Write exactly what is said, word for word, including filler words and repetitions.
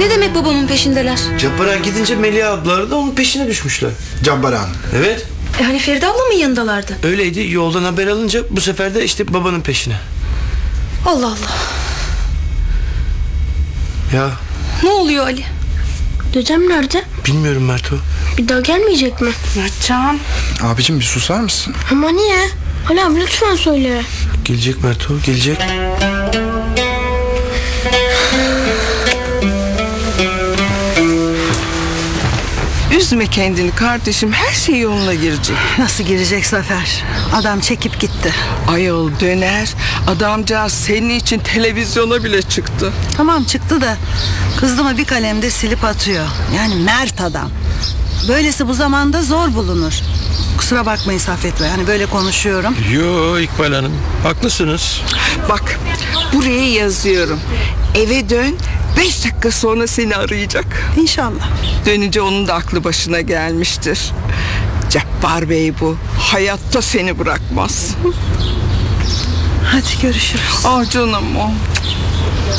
Ne demek babamın peşindeler? Cabbaran gidince Melih ablaları da onun peşine düşmüşler. Cabbaran. Evet. E hani Feride ablamın yanındalardı. Öyleydi, yoldan haber alınca bu sefer de işte babanın peşine. Allah Allah. Ya Ne oluyor Ali? Dedem nerede? bilmiyorum Merto. Bir daha gelmeyecek mi? Mertcan. Abicim bir susar mısın? Ama niye? Ali abi lütfen söyle. Gelecek Merto, gelecek. Üzme kendini kardeşim, her şey yoluna girecek. Nasıl girecek Zafer? Adam çekip gitti. Ayol döner. Adamcağız senin için televizyona bile çıktı. Tamam çıktı da kızdımı bir kalemde silip atıyor. Yani mert adam. Böylesi bu zamanda zor bulunur. Kusura bakmayın Saffet Bey, hani böyle konuşuyorum. Yo İkbal Hanım, haklısınız. Bak buraya yazıyorum. Eve dön, beş dakika sonra seni arayacak. İnşallah. Dönünce onun da aklı başına gelmiştir. Cabbar Bey bu. Hayatta seni bırakmaz. Hadi görüşürüz. Ah canım o.